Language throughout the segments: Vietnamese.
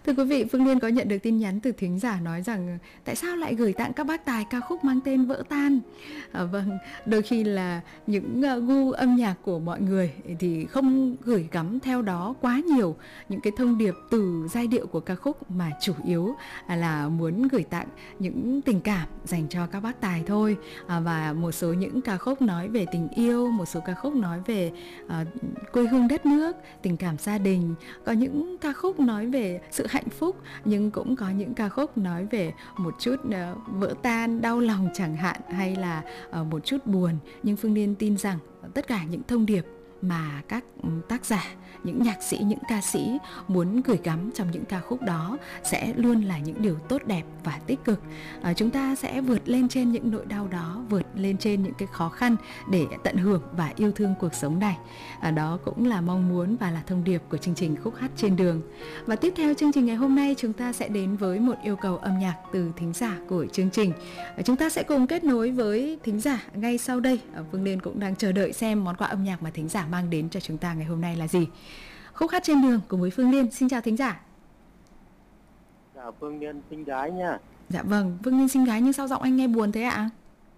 Thưa quý vị, Phương Liên có nhận được tin nhắn từ thính giả nói rằng tại sao lại gửi tặng các bác tài ca khúc mang tên Vỡ Tan. Vâng, đôi khi là những gu âm nhạc của mọi người thì không gửi gắm theo đó quá nhiều những cái thông điệp từ giai điệu của ca khúc, mà chủ yếu là muốn gửi tặng những tình cảm dành cho các bác tài thôi. Và một số những ca khúc nói về tình yêu, một số ca khúc nói về quê hương đất nước, tình cảm gia đình, có những ca khúc nói về sự hạnh phúc, nhưng cũng có những ca khúc nói về một chút vỡ tan, đau lòng chẳng hạn, hay là một chút buồn. Nhưng Phương Liên tin rằng tất cả những thông điệp mà các tác giả, những nhạc sĩ, những ca sĩ muốn gửi gắm trong những ca khúc đó sẽ luôn là những điều tốt đẹp và tích cực. Chúng ta sẽ vượt lên trên những nỗi đau đó, vượt lên trên những cái khó khăn để tận hưởng và yêu thương cuộc sống này. Đó cũng là mong muốn và là thông điệp của chương trình Khúc Hát Trên Đường. Và tiếp theo chương trình ngày hôm nay, chúng ta sẽ đến với một yêu cầu âm nhạc từ thính giả của chương trình. Chúng ta sẽ cùng kết nối với thính giả ngay sau đây. Phương Liên cũng đang chờ đợi xem món quà âm nhạc mà thính giả mang đến cho chúng ta ngày hôm nay là gì. Khúc Hát Trên Đường cùng với Phương Liên. Xin chào thính giả. Chào Phương Liên, xinh gái nha. Dạ vâng, Phương Liên xinh gái nhưng sao giọng anh nghe buồn thế ạ?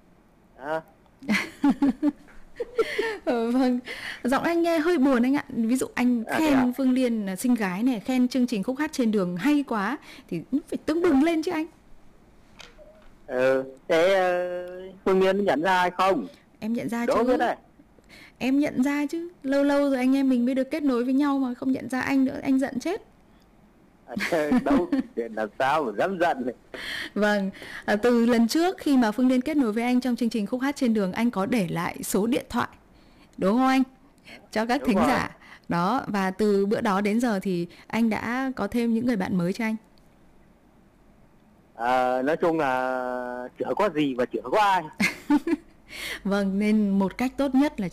Vâng, giọng anh nghe hơi buồn anh ạ. Ví dụ anh khen Phương Liên là xinh gái này, khen chương trình Khúc Hát Trên Đường hay quá thì phải tưng bừng lên chứ anh. Thế Phương Liên nhận ra hay không? Em nhận ra chứ. Đây. Em nhận ra chứ. Lâu lâu rồi anh em mình mới được kết nối với nhau mà không nhận ra anh nữa, anh giận chết. Đâu, làm sao mà dám giận này. Vâng, từ lần trước khi mà Phương Liên kết nối với anh trong chương trình Khúc Hát Trên Đường, anh có để lại số điện thoại, đúng không anh? Cho các thính giả. Đó, và từ bữa đó đến giờ thì anh đã có thêm những người bạn mới cho anh. Nói chung là chữa có gì và chữa có ai. Vâng, nên một cách tốt nhất là